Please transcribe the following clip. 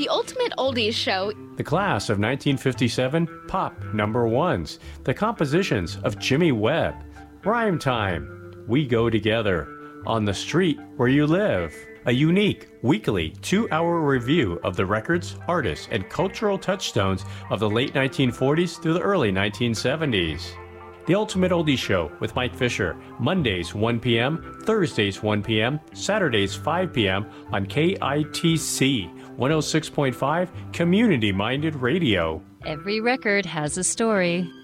The Ultimate Oldies Show. The class of 1957 pop number ones. The compositions of Jimmy Webb. Rhyme Time. We Go Together. On the Street Where You Live. A unique, weekly, 2-hour review of the records, artists, and cultural touchstones of the late 1940s through the early 1970s. The Ultimate Oldies Show with Mike Fisher, Mondays 1 p.m., Thursdays 1 p.m., Saturdays 5 p.m. on KITC 106.5 Community-Minded Radio. Every record has a story.